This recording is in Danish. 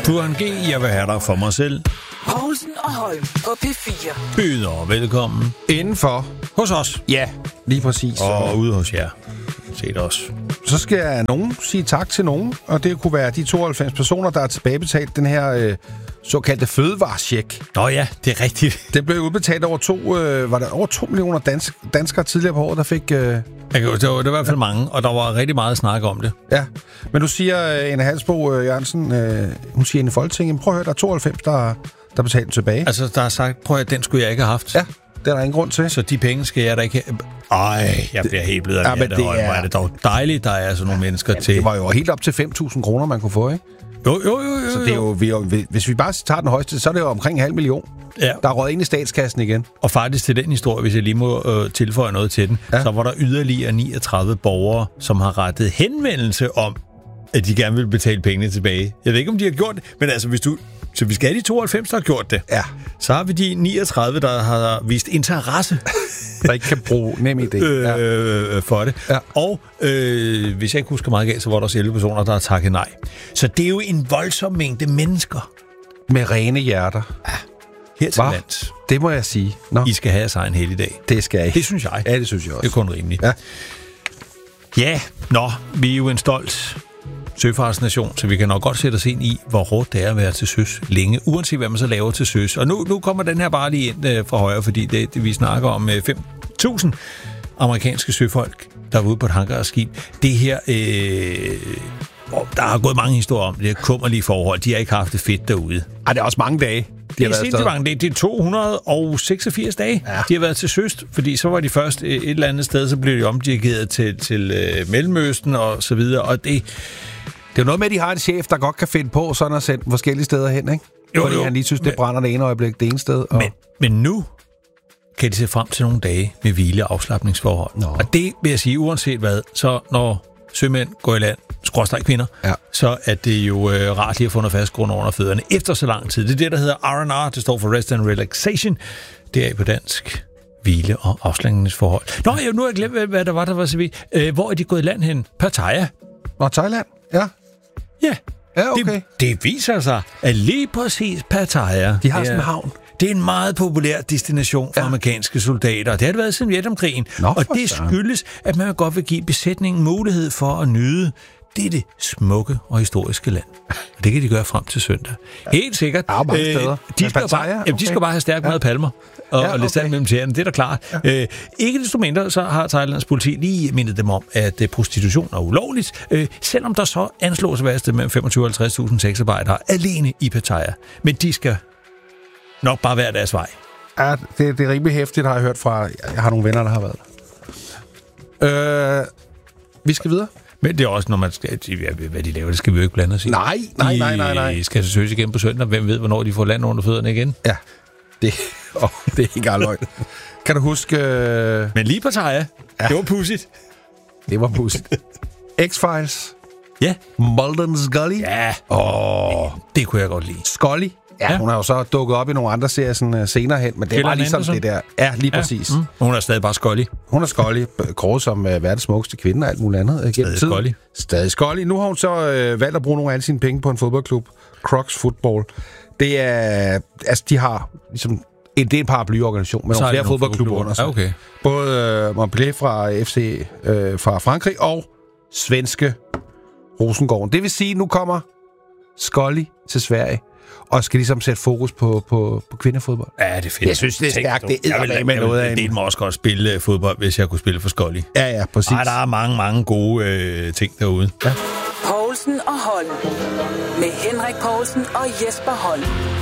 Puren G, jeg vil have dig for mig selv. Poulsen og Holm på P4. Byder velkommen. Indenfor. Hos os. Ja, lige præcis. Og ude hos jer. Set os. Så skal nogen sige tak til nogen, og det kunne være de 92 personer, der har tilbagebetalt den her såkaldte fødevarecheck. Nå ja, det er rigtigt. Det blev udbetalt over 2 millioner danskere tidligere på året, der fik... Det var i hvert fald mange, og der var rigtig meget snak om det. Ja, men nu siger Ane Halsbo Jørgensen, hun siger inde i Folketinget, prøv at høre, der er 92, der betalte tilbage. Altså, der er sagt, prøv at den skulle jeg ikke have haft. Ja, det er der ingen grund til. Så de penge skal jeg da ikke have. Ej, jeg bliver helt blevet af det. Hvor er det dog dejligt, der er sådan nogle mennesker til. Det var jo helt op til 5.000 kroner, man kunne få, ikke? Jo. Så det er jo, hvis vi bare tager den højeste, så er det jo omkring 500.000. Ja. Der er røget ind i statskassen igen. Og faktisk til den historie, hvis jeg lige må tilføje noget til den, så var der yderligere 39 borgere, som har rettet henvendelse om, at de gerne vil betale pengene tilbage. Jeg ved ikke, om de har gjort det, men altså, så vi skal have de 92, der har gjort det. Ja. Så har vi de 39, der har vist interesse. Der ikke kan bruge NemID for det. Ja. Og hvis jeg ikke husker meget galt, så var der også 11 personer, der har takket nej. Så det er jo en voldsom mængde mennesker. Med rene hjerter. Ja. Her til lands. Det må jeg sige. Nå. I skal have sig en helligdag. Det skal jeg. Det synes jeg. Ja, det synes jeg også. Det er kun rimeligt. Ja. Ja, vi er jo en stolt søfartsnation, så vi kan nok godt sætte os ind i, hvor hårdt det er at være til søs længe, uanset hvad man så laver til søs. Og nu kommer den her bare lige ind fra højre, fordi det vi snakker om 5.000 amerikanske søfolk, der er ude på et hangarskib. Det her, der har gået mange historier om det kummerlige forhold. De har ikke haft det fedt derude. Ej, det er også mange dage. Det er sindssygt mange. Det er 286 dage, de har været til søs, fordi så var de først et eller andet sted, så blev de omdirigeret til Mellemøsten og så videre, og det er jo noget med, at de har en chef, der godt kan finde på sådan at sende forskellige steder hen, ikke? Fordi han lige synes, det brænder det ene øjeblik det ene sted. Og... Men nu kan de se frem til nogle dage med hvile og afslapningsforhold. Og det vil jeg sige, uanset hvad, så når sømænd går i land, skråstreg kvinder, så er det jo rart lige at få noget fast grund under fødderne efter så lang tid. Det er det, der hedder R&R, det står for Rest and Relaxation. Det er på dansk hvile- og afslapningsforhold. Nu har jeg glemt, hvad der var så vidt. Hvor er de gået i land hen? Pattaya. Nå, Thailand? Ja. Ja. Ja, okay. Det viser sig, at lige præcis Pattaya... De har sådan en havn. Det er en meget populær destination for amerikanske soldater. Det har det været siden Vietnamkrigen. Og det skyldes, at man godt vil give besætningen mulighed for at nyde dette smukke og historiske land. Og det kan de gøre frem til søndag. Helt sikkert. Der er mange steder. De skal bare have stærkt meget palmer og lidt stand mellem tæerne. Det er da klart. Ja. Ikke desto mindre, så har Thailands politi lige mindet dem om, at prostitution er ulovligt, selvom der så anslås at være et sted mellem 25 og 50.000 sexarbejdere alene i Pattaya. Men de skal nok bare være deres vej. Ja, det er rimelig hæftigt, har jeg hørt fra... Jeg har nogle venner, der har været der. Vi skal videre. Men det er også, når man skal... Hvad de laver, det skal vi jo ikke blande os i. Nej. De skal søges igen på søndag. Hvem ved, hvornår de får land under fødderne igen? Ja. Det er ikke engang løgn. Kan du huske... Men lige Pattaya. Ja. Det var pudsigt. Det var pudsigt. X-Files. Ja. Mulder & Scully. Ja. Det kunne jeg godt lide. Scully. Ja, hun har jo så dukket op i nogle andre serier sådan, senere hen, men det er bare ligesom det der. Ja, lige præcis. Hun er stadig bare Scully. Hun er Scully, kåret som verdens smukkeste kvinde og alt muligt andet. Stadig Scully. Nu har hun så valgt at bruge nogle af alle sine penge på en fodboldklub, Crocs Football. Det er, altså de har ligesom det er en paraplyorganisation med nogle flere fodboldklubber under sig. Ja, okay. Både Montpellier fra FC fra Frankrig og svenske Rosengården. Det vil sige, nu kommer Scully til Sverige og skal ligesom sætte fokus på kvindefodbold. Ja, det er fedt. Jeg synes, det er stærkt. Det er med noget af. Det må også godt spille fodbold, hvis jeg kunne spille for Scully. Ja, præcis. Der er mange gode ting derude. Ja. Poulsen og Holm. Med Henrik Poulsen og Jesper Holm.